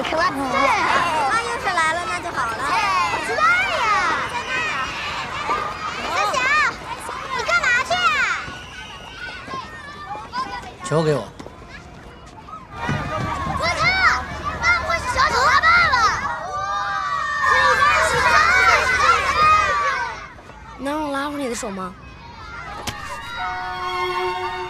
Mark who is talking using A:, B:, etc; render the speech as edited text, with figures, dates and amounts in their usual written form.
A: 我去，他要是来了那就好了。我知道呀，在那呢。小小，你干嘛去啊？
B: 球给我。
A: 我靠，那不会是小丑他爸爸？
C: 能让我拉会儿你的手吗？